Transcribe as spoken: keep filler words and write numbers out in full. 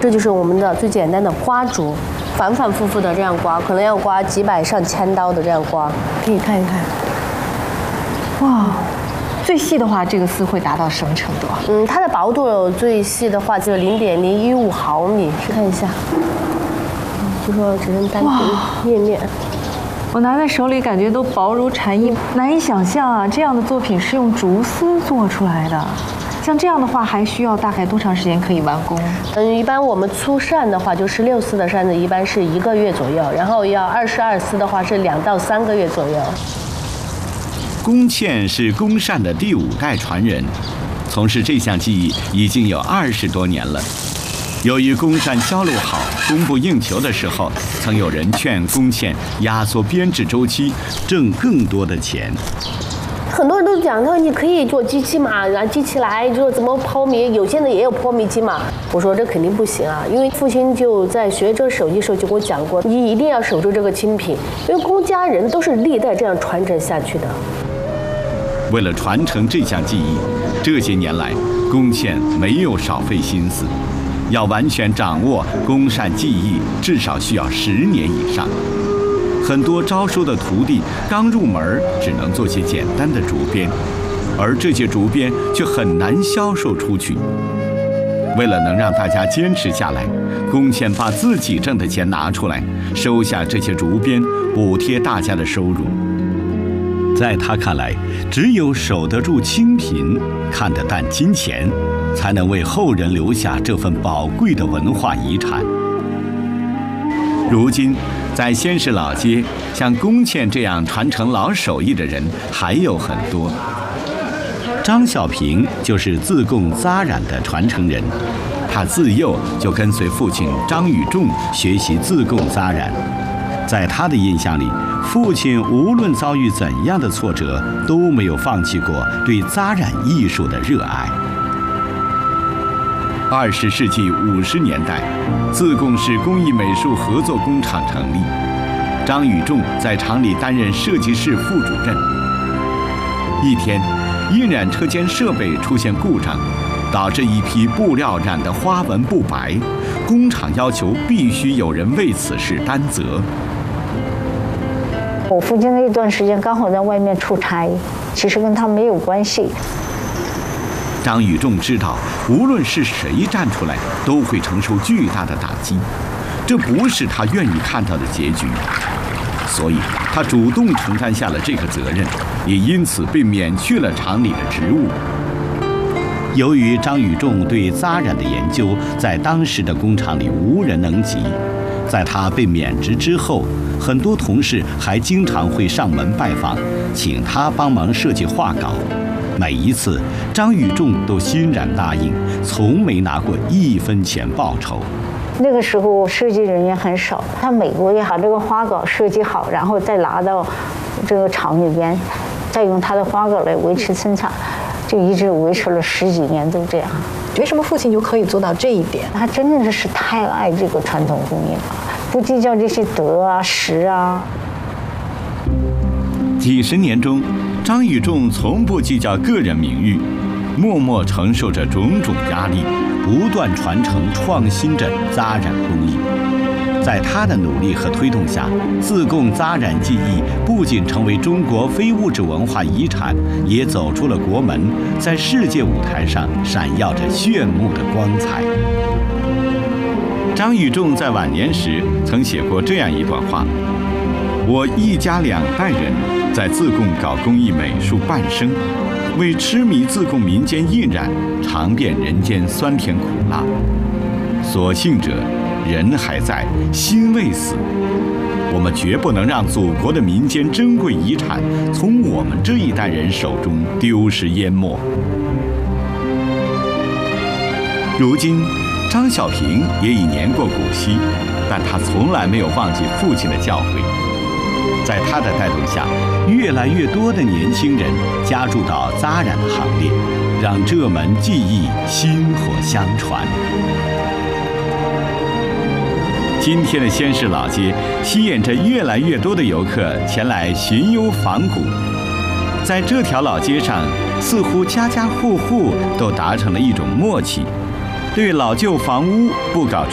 这就是我们的最简单的刮竹，反反复复的这样刮，可能要刮几百上千刀的这样刮。可以看一看， 哇，最细的话，这个丝会达到什么程度啊？ 嗯，它的薄度最细的话就零点零一五毫米，看一下，就说只能单独页面。 我拿在手里，感觉都薄如蝉翼，难以想象啊，这样的作品是用竹丝做出来的。像这样的话，还需要大概多长时间可以完工？ 嗯，一般我们粗扇的话，就十六丝的扇子，一般是一个月左右；然后要二十二丝的话，是两到三个月左右。 龚倩是龚扇的第五代传人，从事这项技艺已经有二十多年了。由于龚扇销路好，供不应求的时候，曾有人劝龚倩压缩编制周期，挣更多的钱。 很多人都讲说你可以做机器嘛，然后机器来就怎么抛米，有些人也有抛米机嘛。我说这肯定不行啊，因为父亲就在学这手艺时候就给我讲过，你一定要守住这个精品，因为龚家人都是历代这样传承下去的。 为了传承这项技艺，这些年来，龚倩没有少费心思。要完全掌握龚扇技艺，至少需要十年以上。很多招收的徒弟刚入门，只能做些简单的竹编，而这些竹编却很难销售出去。为了能让大家坚持下来，龚倩把自己挣的钱拿出来，收下这些竹编，补贴大家的收入。在他看来，只有守得住清贫，看得淡金钱，才能为后人留下这份宝贵的文化遗产。如今，在仙市老街，像龚倩这样传承老手艺的人还有很多。张小平就是自贡扎染的传承人，他自幼就跟随父亲张宇仲学习自贡扎染。在他的印象里，父亲无论遭遇怎样的挫折，都没有放弃过对扎染艺术的热爱。二十世纪五十年代，自贡市工艺美术合作工厂成立，张宇仲在厂里担任设计室副主任。一天，印染车间设备出现故障，导致一批布料染得花纹不白，工厂要求必须有人为此事担责。 我父亲那段时间刚好在外面出差，其实跟他没有关系。 张宇仲知道，无论是谁站出来，都会承受巨大的打击，这不是他愿意看到的结局，所以他主动承担下了这个责任，也因此被免去了厂里的职务。由于张宇仲对扎染的研究在当时的工厂里无人能及，在他被免职之后，很多同事还经常会上门拜访，请他帮忙设计画稿。每一次，张宇仲都欣然答应，从没拿过一分钱报酬。 那个时候设计人员很少，他每个月把这个花稿设计好，然后再拿到这个厂里边，再用他的花稿来维持生产，就一直维持了十几年都这样。 为什么父亲就可以做到这一点？ 他真的是太爱这个传统工艺了，不计较这些得啊失啊。 几十年中，张宇仲从不计较个人名誉，默默承受着种种压力，不断传承创新着扎染工艺。在他的努力和推动下，自贡扎染技艺不仅成为中国非物质文化遗产，也走出了国门，在世界舞台上闪耀着炫目的光彩。张宇仲在晚年时曾写过这样一段话：我一家两代人在自贡搞工艺美术半生，为痴迷自贡民间印染，尝遍人间酸甜苦辣。所幸者，人还在，心未死。我们绝不能让祖国的民间珍贵遗产从我们这一代人手中丢失淹没。如今，张小平也已年过古稀，但他从来没有忘记父亲的教诲。在他的带动下，越来越多的年轻人加入到扎染的行列，让这门技艺薪火相传。今天的仙市老街吸引着越来越多的游客前来寻幽访古。在这条老街上，似乎家家户户都达成了一种默契，对老旧房屋不搞